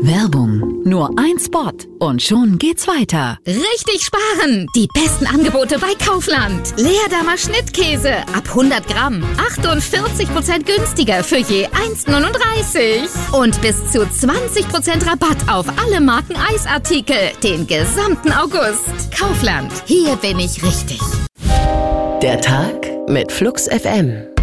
Werbung. Nur ein Spot und schon geht's weiter. Richtig sparen! Die besten Angebote bei Kaufland. Leerdammer Schnittkäse ab 100 Gramm. 48% günstiger für je 1,39. Und bis zu 20% Rabatt auf alle Marken Eisartikel. Den gesamten August. Kaufland. Hier bin ich richtig. Der Tag mit Flux FM.